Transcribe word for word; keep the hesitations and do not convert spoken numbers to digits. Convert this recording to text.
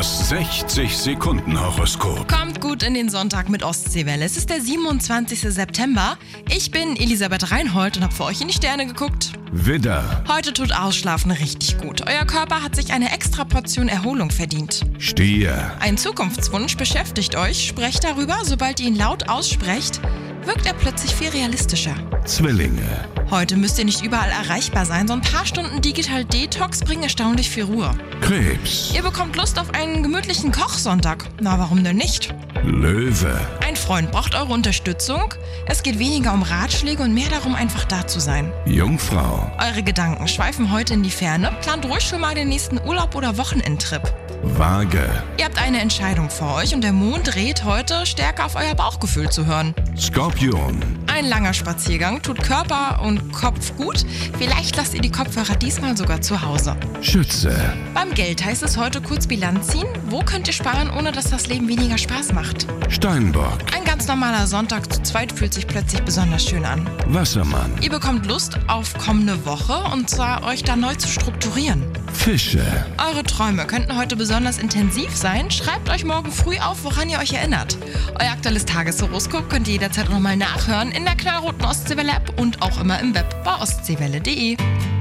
Das sechzig-Sekunden-Horoskop. Kommt gut in den Sonntag mit Ostseewelle. Es ist der siebenundzwanzigster September. Ich bin Elisabeth Reinhold und habe für euch in die Sterne geguckt. Widder, Heute tut Ausschlafen richtig gut. Euer Körper hat sich eine extra Portion Erholung verdient. Stier, Ein Zukunftswunsch beschäftigt euch. Sprecht darüber, sobald ihr ihn laut aussprecht, wirkt er plötzlich viel realistischer. Zwillinge, Heute müsst ihr nicht überall erreichbar sein. So ein paar Stunden Digital Detox bringen erstaunlich viel Ruhe. Krebs, Ihr bekommt Lust auf einen gemütlichen Kochsonntag. Na, warum denn nicht? Löwe, Ein Freund braucht eure Unterstützung. Es geht weniger um Ratschläge und mehr darum, einfach da zu sein. Jungfrau, Eure Gedanken schweifen heute in die Ferne. Plant ruhig schon mal den nächsten Urlaub oder Wochenendtrip. Waage, Ihr habt eine Entscheidung vor euch und der Mond rät heute, stärker auf euer Bauchgefühl zu hören. Skorpion, Ein langer Spaziergang tut Körper und Kopf gut. Vielleicht lasst ihr die Kopfhörer diesmal sogar zu Hause. Schütze, Beim Geld heißt es heute kurz Bilanz ziehen. Wo könnt ihr sparen, ohne dass das Leben weniger Spaß macht? Steinbock, Ein ganz normaler Sonntag zu zweit fühlt sich plötzlich besonders schön an. Wassermann, Ihr bekommt Lust auf kommende Woche und zwar euch da neu zu strukturieren. Fische. Eure Träume könnten heute besonders intensiv sein. Schreibt euch morgen früh auf, woran ihr euch erinnert. Euer aktuelles Tageshoroskop könnt ihr jederzeit nochmal nachhören in der knallroten Ostseewelle-App und auch immer im Web bei ostseewelle punkt de.